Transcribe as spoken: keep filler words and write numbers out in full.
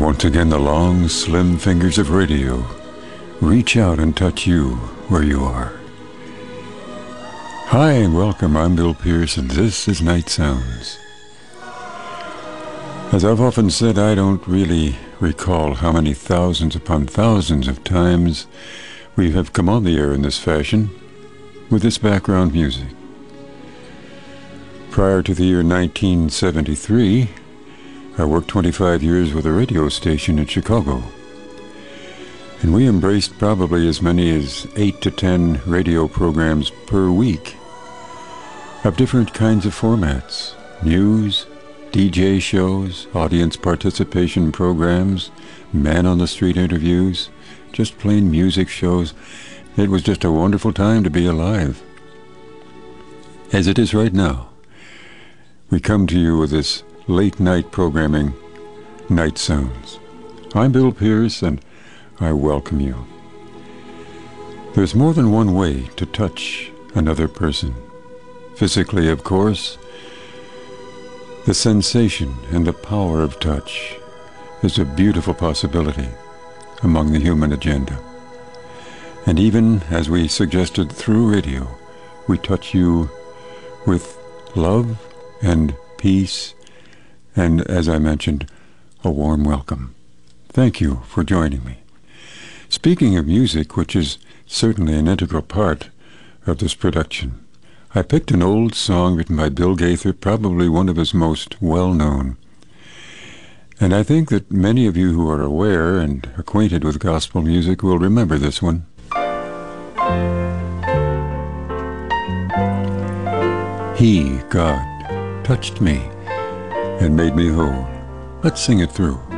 Once again, the long, slim fingers of radio reach out and touch you where you are. Hi and welcome, I'm Bill Pierce and this is Night Sounds. As I've often said, I don't really recall how many thousands upon thousands of times we have come on the air in this fashion with this background music. Prior to the year nineteen seventy-three, I worked twenty-five years with a radio station in Chicago, and we embraced probably as many as eight to ten radio programs per week of different kinds of formats: news, D J shows, audience participation programs, man-on-the-street interviews, just plain music shows. It was just a wonderful time to be alive. As it is right now, we come to you with this late-night programming, Night Sounds. I'm Bill Pierce, and I welcome you. There's more than one way to touch another person. Physically, of course. The sensation and the power of touch is a beautiful possibility among the human agenda. And even as we suggested through radio, we touch you with love and peace, and as I mentioned, a warm welcome. Thank you for joining me. Speaking of music, which is certainly an integral part of this production, I picked an old song written by Bill Gaither, probably one of his most well-known. And I think that many of you who are aware and acquainted with gospel music will remember this one. He, God, touched me and made me whole. Let's sing it through.